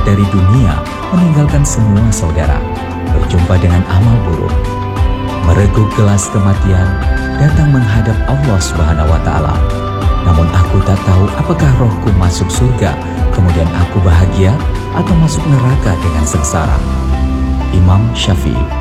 dari dunia, meninggalkan semua saudara, berjumpa dengan amal buruk, mereguk gelas kematian, datang menghadap Allah Subhanahu wa Ta'ala. Namun aku tak tahu apakah rohku masuk surga, kemudian aku bahagia, atau masuk neraka dengan sengsara. Imam Syafi'i.